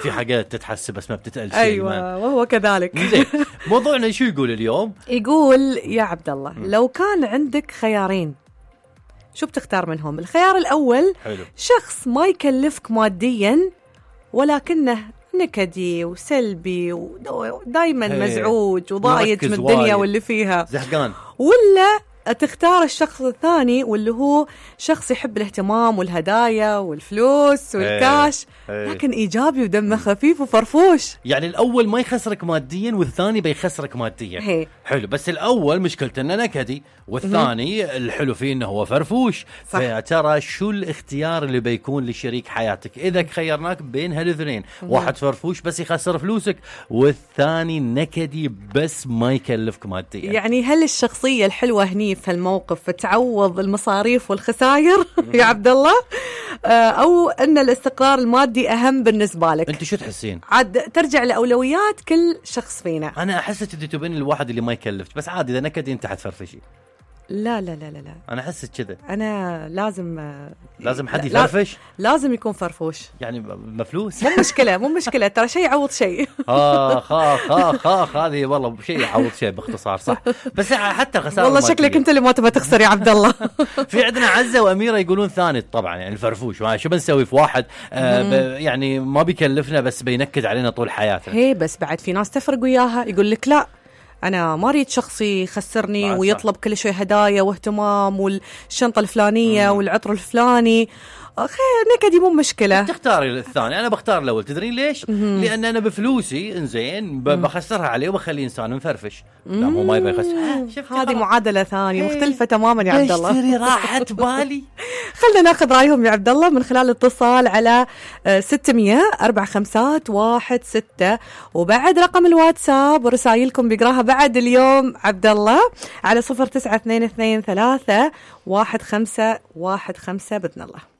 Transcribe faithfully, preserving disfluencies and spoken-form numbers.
في حاجات تتحسب بس ما بتتقال شيء. أيوة وهو كذلك. زين موضوعنا شو يقول اليوم؟ يقول يا عبد الله م. لو كان عندك خيارين شو بتختار منهم؟ الخيار الأول حلو. شخص ما يكلفك ماديا ولكنه نكدي وسلبي ودايما مزعوج وضايج من الدنيا واللي فيها زهقان، ولا تختار الشخص الثاني واللي هو شخص يحب الاهتمام والهدايا والفلوس والكاش ايه. لكن إيجابي ودمه خفيف وفرفوش. يعني الأول ما يخسرك ماديا والثاني بيخسرك ماديا هي. حلو، بس الأول مشكلته أنه نكدي والثاني مه. الحلو فيه أنه هو فرفوش. فترى شو الاختيار اللي بيكون لشريك حياتك إذا خيرناك بين هالاثنين؟ واحد فرفوش بس يخسر فلوسك والثاني نكدي بس ما يكلفك ماديا. يعني هل الشخصية الحلوة هني في الموقف تعوض المصاريف والخسائر يا عبد الله، أو أن الاستقرار المادي أهم بالنسبة لك؟ أنت شو تحسين؟ عاد ترجع لأولويات كل شخص فينا. أنا أحس أنت تبين الواحد اللي ما يكلفك، بس عادي إذا نكدي أنت حتفرفشي. لا لا لا لا لا أنا أحس كذا. أنا لازم لازم حد يفرفش، لازم يكون فرفوش، يعني مفلوس. مو مشكلة مو مشكلة ترى شيء يعوض شيء. آخ آخ آخ آخ هذه والله شيء يعوض شيء باختصار. صح، بس حتى الخسارة والله شكلك أنت اللي ما تبغى تخسر يا عبد الله. في عندنا عزة وأميرة يقولون ثاني طبعا، يعني الفرفوش. شو بنسوي في واحد آه يعني ما بيكلفنا بس بينكد علينا طول حياتنا. هي بس بعد في ناس تفرق وياها يقول لك لا أنا ما أريد شخصي يخسرني ويطلب كل شوي هدايا واهتمام والشنطة الفلانية مم. والعطر الفلاني. خير نكدي مو مشكلة. تختاري الثاني، أنا بختار الأول. تدرين ليش؟ مم. لأن أنا بفلوسي إنزين بخسرها عليه وبخلي إنسان منفرفش. لا هو ما يبغى يخسر. هذه معادلة ثانية مختلفة تماما يا عبد الله. اشتري راحة بالي. خلنا ناخذ رأيهم يا عبد الله من خلال اتصال على ستمية أربعة خمسات واحد ستة، وبعد رقم الواتساب ورسائلكم بيقراها بعد اليوم عبد الله على صفر تسعة اثنين اثنين ثلاثة واحد خمسة واحد خمسة بإذن الله.